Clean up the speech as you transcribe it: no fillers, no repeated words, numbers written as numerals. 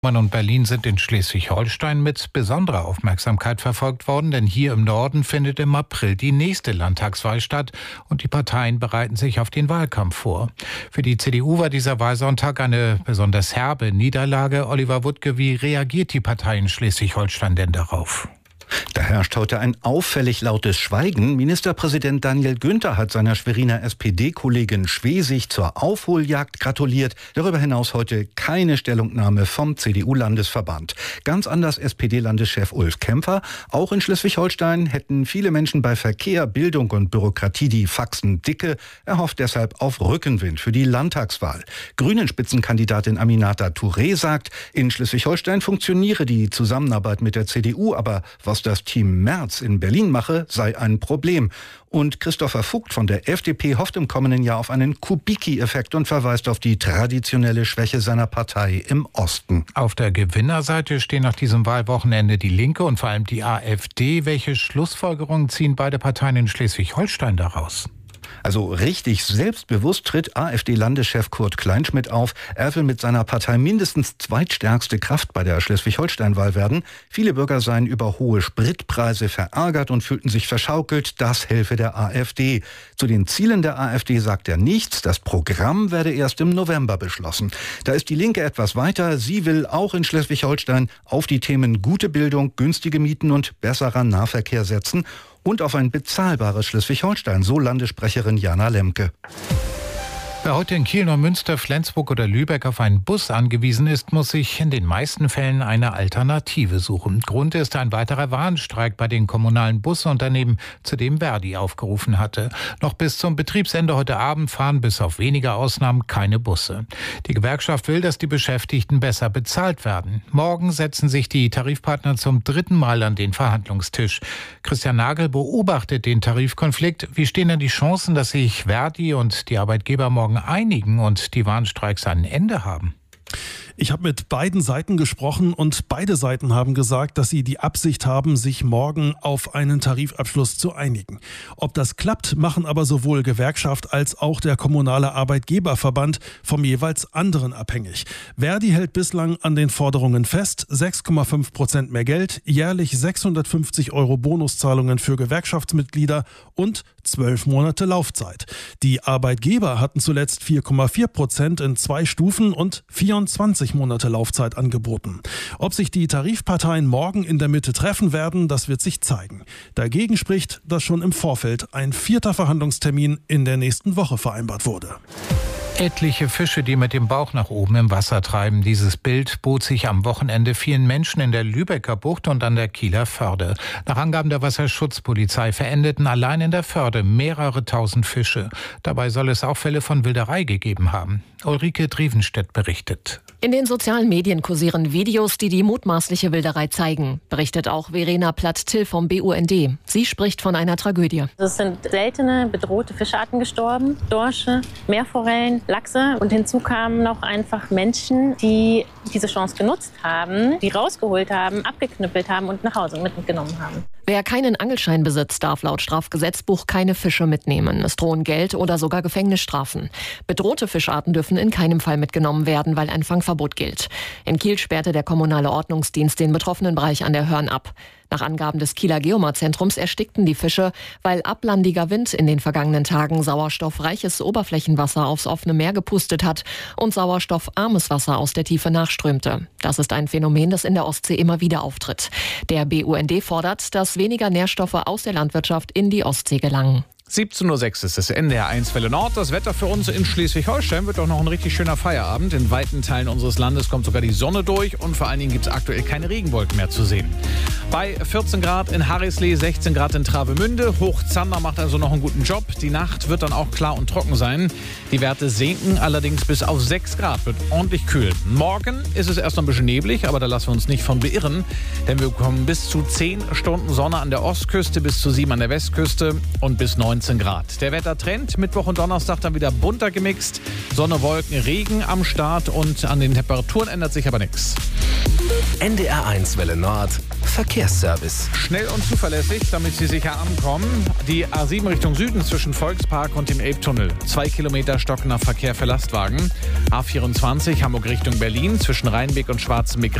Bonn und Berlin sind in Schleswig-Holstein mit besonderer Aufmerksamkeit verfolgt worden, denn hier im Norden findet im April die nächste Landtagswahl statt und die Parteien bereiten sich auf den Wahlkampf vor. Für die CDU war dieser Wahlsonntag eine besonders herbe Niederlage. Oliver Wuttke, wie reagiert die Partei in Schleswig-Holstein denn darauf? Da herrscht heute ein auffällig lautes Schweigen. Ministerpräsident Daniel Günther hat seiner Schweriner SPD-Kollegin Schwesig zur Aufholjagd gratuliert. Darüber hinaus heute keine Stellungnahme vom CDU-Landesverband. Ganz anders SPD-Landeschef Ulf Kämpfer. Auch in Schleswig-Holstein hätten viele Menschen bei Verkehr, Bildung und Bürokratie die Faxen dicke. Er hofft deshalb auf Rückenwind für die Landtagswahl. Grünen-Spitzenkandidatin Aminata Touré sagt, in Schleswig-Holstein funktioniere die Zusammenarbeit mit der CDU, aber was das Team Merz in Berlin mache, sei ein Problem. Und Christopher Vogt von der FDP hofft im kommenden Jahr auf einen Kubicki-Effekt und verweist auf die traditionelle Schwäche seiner Partei im Osten. Auf der Gewinnerseite stehen nach diesem Wahlwochenende die Linke und vor allem die AfD. Welche Schlussfolgerungen ziehen beide Parteien in Schleswig-Holstein daraus? Also richtig selbstbewusst tritt AfD-Landeschef Kurt Kleinschmidt auf. Er will mit seiner Partei mindestens zweitstärkste Kraft bei der Schleswig-Holstein-Wahl werden. Viele Bürger seien über hohe Spritpreise verärgert und fühlten sich verschaukelt. Das helfe der AfD. Zu den Zielen der AfD sagt er nichts. Das Programm werde erst im November beschlossen. Da ist die Linke etwas weiter. Sie will auch in Schleswig-Holstein auf die Themen gute Bildung, günstige Mieten und besserer Nahverkehr setzen. Und auf ein bezahlbares Schleswig-Holstein, so Landessprecherin Jana Lemke. Wer heute in Kiel, Neumünster, Flensburg oder Lübeck auf einen Bus angewiesen ist, muss sich in den meisten Fällen eine Alternative suchen. Grund ist ein weiterer Warnstreik bei den kommunalen Busunternehmen, zu dem Verdi aufgerufen hatte. Noch bis zum Betriebsende heute Abend fahren bis auf wenige Ausnahmen keine Busse. Die Gewerkschaft will, dass die Beschäftigten besser bezahlt werden. Morgen setzen sich die Tarifpartner zum 3. Mal an den Verhandlungstisch. Christian Nagel beobachtet den Tarifkonflikt. Wie stehen denn die Chancen, dass sich Verdi und die Arbeitgeber morgen einigen und die Warnstreiks ein Ende haben? Ich habe mit beiden Seiten gesprochen und beide Seiten haben gesagt, dass sie die Absicht haben, sich morgen auf einen Tarifabschluss zu einigen. Ob das klappt, machen aber sowohl Gewerkschaft als auch der kommunale Arbeitgeberverband vom jeweils anderen abhängig. Verdi hält bislang an den Forderungen fest: 6,5% mehr Geld, jährlich 650 € Bonuszahlungen für Gewerkschaftsmitglieder und 12 Monate Laufzeit. Die Arbeitgeber hatten zuletzt 4,4% in 2 Stufen und 24 Monate Laufzeit angeboten. Ob sich die Tarifparteien morgen in der Mitte treffen werden, das wird sich zeigen. Dagegen spricht, dass schon im Vorfeld ein 4. Verhandlungstermin in der nächsten Woche vereinbart wurde. Etliche Fische, die mit dem Bauch nach oben im Wasser treiben. Dieses Bild bot sich am Wochenende vielen Menschen in der Lübecker Bucht und an der Kieler Förde. Nach Angaben der Wasserschutzpolizei verendeten allein in der Förde mehrere tausend Fische. Dabei soll es auch Fälle von Wilderei gegeben haben. Ulrike Drievenstedt berichtet. In den sozialen Medien kursieren Videos, die die mutmaßliche Wilderei zeigen, berichtet auch Verena Platt-Till vom BUND. Sie spricht von einer Tragödie. Es sind seltene, bedrohte Fischarten gestorben, Dorsche, Meerforellen, Lachse. Und hinzu kamen noch einfach Menschen, die diese Chance genutzt haben, die rausgeholt haben, abgeknüppelt haben und nach Hause mitgenommen haben. Wer keinen Angelschein besitzt, darf laut Strafgesetzbuch keine Fische mitnehmen. Es drohen Geld- oder sogar Gefängnisstrafen. Bedrohte Fischarten dürfen in keinem Fall mitgenommen werden, weil ein Fangverbot gilt. In Kiel sperrte der kommunale Ordnungsdienst den betroffenen Bereich an der Hörn ab. Nach Angaben des Kieler Geomar-Zentrums erstickten die Fische, weil ablandiger Wind in den vergangenen Tagen sauerstoffreiches Oberflächenwasser aufs offene Meer gepustet hat und sauerstoffarmes Wasser aus der Tiefe nachströmte. Das ist ein Phänomen, das in der Ostsee immer wieder auftritt. Der BUND fordert, dass weniger Nährstoffe aus der Landwirtschaft in die Ostsee gelangen. 17:06 Uhr ist das NDR 1 Welle Nord. Das Wetter für uns in Schleswig-Holstein wird doch noch ein richtig schöner Feierabend. In weiten Teilen unseres Landes kommt sogar die Sonne durch und vor allen Dingen gibt es aktuell keine Regenwolken mehr zu sehen. Bei 14 Grad in Harrisley, 16 Grad in Travemünde. Hochzander macht also noch einen guten Job. Die Nacht wird dann auch klar und trocken sein. Die Werte sinken allerdings bis auf 6 Grad. Wird ordentlich kühl. Morgen ist es erst noch ein bisschen neblig, aber da lassen wir uns nicht von beirren. Denn wir bekommen bis zu 10 Stunden Sonne an der Ostküste, bis zu 7 an der Westküste und bis 19 Grad. Der Wettertrend Mittwoch und Donnerstag dann wieder bunter gemixt. Sonne, Wolken, Regen am Start und an den Temperaturen ändert sich aber nichts. NDR1 Welle Nord Verkehrsservice. Schnell und zuverlässig, damit Sie sicher ankommen. Die A7 Richtung Süden zwischen Volkspark und dem Elbtunnel. 2 Kilometer stockender Verkehr für Lastwagen. A24 Hamburg Richtung Berlin zwischen Rheinbeck und Schwarzenbeck